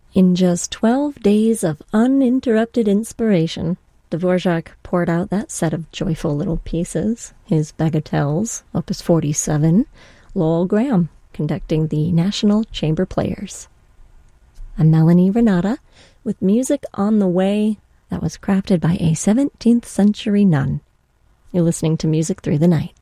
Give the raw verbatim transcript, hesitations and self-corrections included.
In just twelve days of uninterrupted inspiration, Dvorak poured out that set of joyful little pieces, his bagatelles, opus forty-seven, Lowell Graham conducting the National Chamber Players. I'm Melanie Renata with music on the way that was crafted by a seventeenth century nun. You're listening to Music Through the Night.